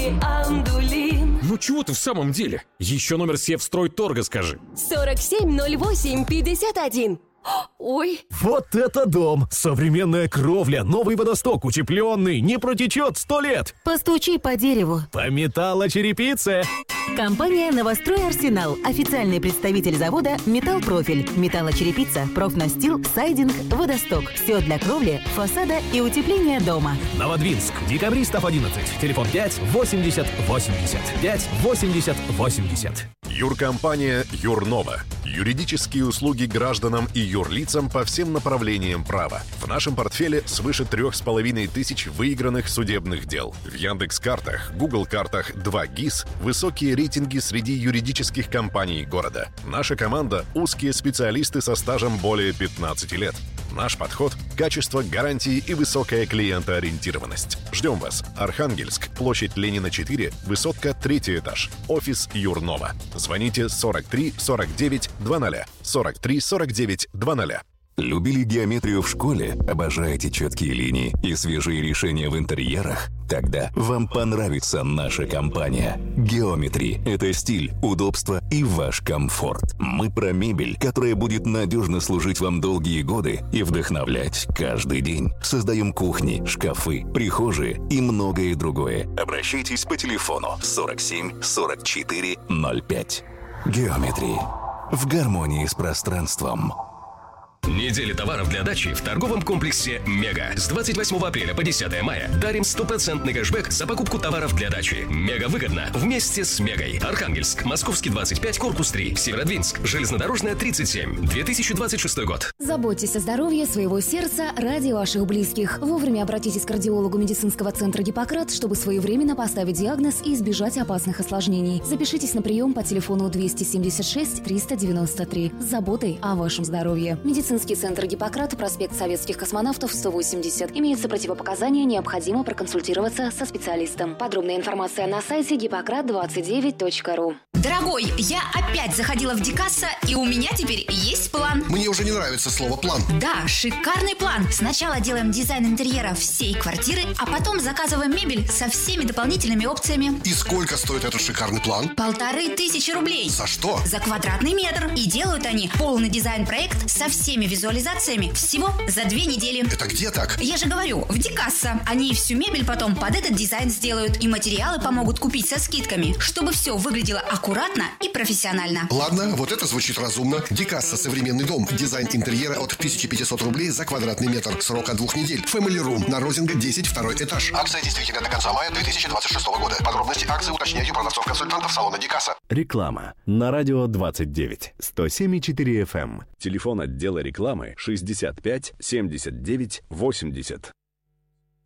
Андулин. Ну чего ты в самом деле? Еще номер Севстройторга скажи. 470851. Ой. Вот это дом! Современная кровля, новый водосток, утепленный, не протечет 100 лет. Постучи по дереву. По металлочерепице. Компания «Новострой Арсенал». Официальный представитель завода «Металлпрофиль». Металлочерепица, профнастил, сайдинг, водосток. Все для кровли, фасада и утепления дома. Новодвинск, Декабристов 11. Телефон 5 80 80. 5 80 80. Юркомпания «Юрнова». Юридические услуги гражданам и юрлицам по всем направлениям права. В нашем портфеле свыше 3500 выигранных судебных дел. В Яндекс.Картах, Google.Картах 2GIS высокие рейтинги среди юридических компаний города. Наша команда – узкие специалисты со стажем более 15 лет. Наш подход – качество, гарантии и высокая клиентоориентированность. Ждем вас. Архангельск, площадь Ленина 4, высотка 3 этаж. Офис Юрнова. Звоните 43 49 00. 43 49 00. Любили геометрию в школе? Обожаете четкие линии и свежие решения в интерьерах? Тогда вам понравится наша компания. Geometry – это стиль, удобство и ваш комфорт. Мы про мебель, которая будет надежно служить вам долгие годы и вдохновлять каждый день. Создаем кухни, шкафы, прихожие и многое другое. Обращайтесь по телефону 47 44 05. Geometry. В гармонии с пространством. Неделя товаров для дачи в торговом комплексе «Мега». С 28 апреля по 10 мая дарим 100% кэшбэк за покупку товаров для дачи. Мега выгодно вместе с Мегой. Архангельск, Московский 25, корпус 3, Северодвинск, Железнодорожная 37, 2026 год. Заботьтесь о здоровье своего сердца ради ваших близких. Вовремя обратитесь к кардиологу медицинского центра «Гиппократ», чтобы своевременно поставить диагноз и избежать опасных осложнений. Запишитесь на прием по телефону 276 393 с заботой о вашем здоровье. Медицинский центр «Гиппократ», проспект Советских космонавтов, 180. Имеются противопоказания, необходимо проконсультироваться со специалистом. Подробная информация на сайте hippocrat29.ru. Дорогой, я опять заходила в Дикасса, и у меня теперь есть план. Мне уже не нравится слово «план». Да, шикарный план. Сначала делаем дизайн интерьера всей квартиры, а потом заказываем мебель со всеми дополнительными опциями. И сколько стоит этот шикарный план? 1500 рублей. За что? За квадратный метр. И делают они полный дизайн-проект со всеми визуализациями всего за 2 недели. Это где так? Я же говорю, в Дикасса. Они всю мебель потом под этот дизайн сделают, и материалы помогут купить со скидками, чтобы все выглядело аккуратно и профессионально. Ладно, вот это звучит разумно. Дикасса, современный дом. Дизайн интерьера от 1500 рублей за квадратный метр. Срок от 2 недель. Family Room на Розинга 10, 2 этаж. Акция действительно до конца мая 2026 года. Подробности акции уточняйте у продавцов-консультантов салона Дикасса. Реклама на радио 29 107,4 FM. Телефон отдела рекламы 65 79 80.